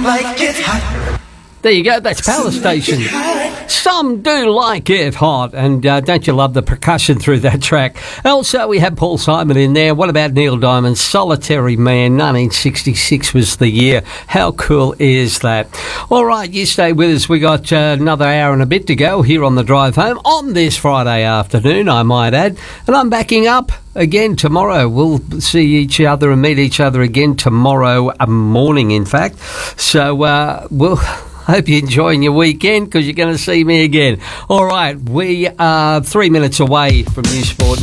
like it hot. There you go, that's Power Station. Some do like it hot, and don't you love the percussion through that track? Also, we have Paul Simon in there. What about Neil Diamond? Solitary Man, 1966 was the year. How cool is that? All right, you stay with us. We got another hour and a bit to go here on the drive home on this Friday afternoon, I might add. And I'm backing up again tomorrow. We'll see each other and meet each other again tomorrow morning, in fact. So we'll... hope you're enjoying your weekend because you're going to see me again. All right, we are 3 minutes away from News Sport.